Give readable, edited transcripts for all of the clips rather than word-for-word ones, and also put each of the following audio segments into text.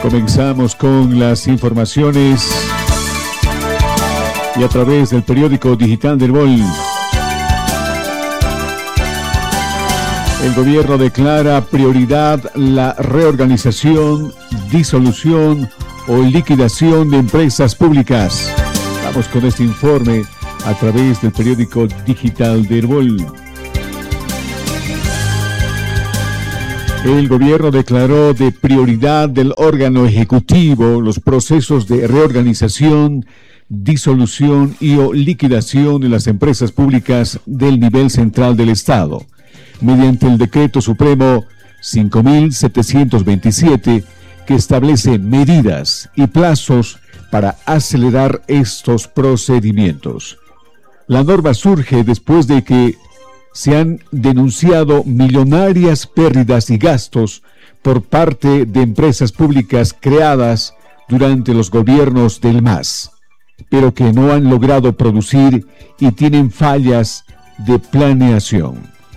Comenzamos con las informaciones y a través del periódico digital del Bol. El gobierno declara prioridad la reorganización, disolución o liquidación de empresas públicas. Vamos con este informe a través del periódico digital del Bol. El gobierno declaró de prioridad del órgano ejecutivo los procesos de reorganización, disolución y o liquidación de las empresas públicas del nivel central del Estado, mediante el Decreto Supremo 5.727, que establece medidas y plazos para acelerar estos procedimientos. La norma surge después de que se han denunciado millonarias pérdidas y gastos por parte de empresas públicas creadas durante los gobiernos del MAS, pero que no han logrado producir y tienen fallas de planeación.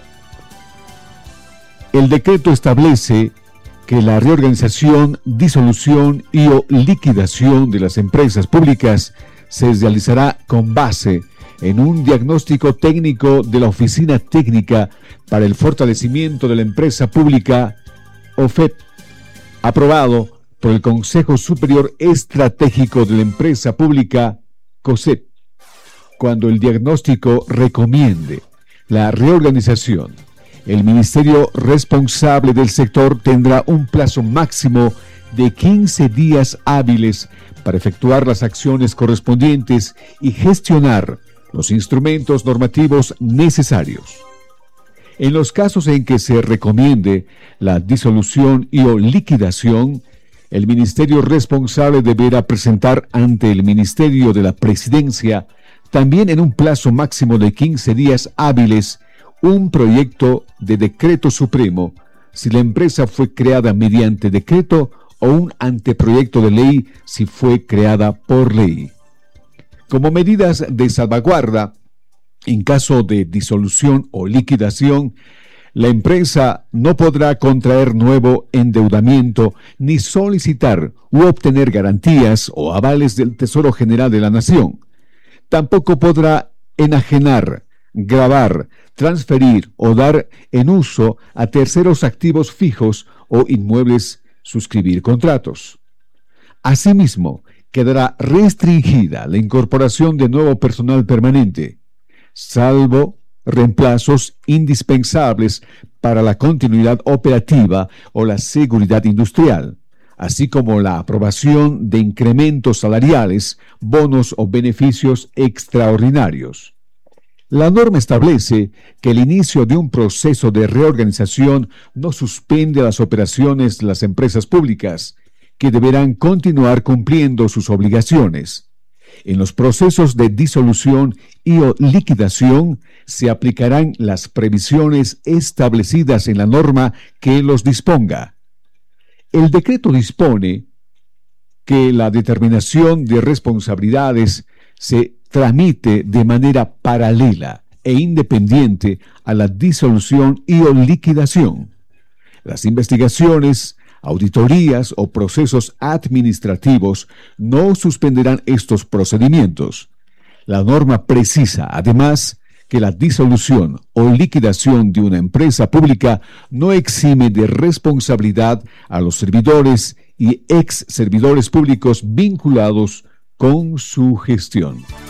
El decreto establece que la reorganización, disolución y o liquidación de las empresas públicas se realizará con base en un diagnóstico técnico de la Oficina Técnica para el Fortalecimiento de la Empresa Pública, OFEP, aprobado por el Consejo Superior Estratégico de la Empresa Pública, COSEP. Cuando el diagnóstico recomiende la reorganización, el ministerio responsable del sector tendrá un plazo máximo de 15 días hábiles para efectuar las acciones correspondientes y gestionar los instrumentos normativos necesarios. En los casos en que se recomiende la disolución y o liquidación, el ministerio responsable deberá presentar ante el Ministerio de la Presidencia, también en un plazo máximo de 15 días hábiles, un proyecto de decreto supremo si la empresa fue creada mediante decreto o un anteproyecto de ley si fue creada por ley. Como medidas de salvaguarda, en caso de disolución o liquidación, la empresa no podrá contraer nuevo endeudamiento ni solicitar u obtener garantías o avales del Tesoro General de la Nación. Tampoco podrá enajenar, gravar, transferir o dar en uso a terceros activos fijos o inmuebles, suscribir contratos. Asimismo, quedará restringida la incorporación de nuevo personal permanente, salvo reemplazos indispensables para la continuidad operativa o la seguridad industrial, así como la aprobación de incrementos salariales, bonos o beneficios extraordinarios. La norma establece que el inicio de un proceso de reorganización no suspende las operaciones de las empresas públicas, que deberán continuar cumpliendo sus obligaciones. En los procesos de disolución y o liquidación se aplicarán las previsiones establecidas en la norma que los disponga. El decreto dispone que la determinación de responsabilidades se tramite de manera paralela e independiente a la disolución y o liquidación. Las investigaciones, auditorías o procesos administrativos no suspenderán estos procedimientos. La norma precisa, además, que la disolución o liquidación de una empresa pública no exime de responsabilidad a los servidores y ex servidores públicos vinculados con su gestión.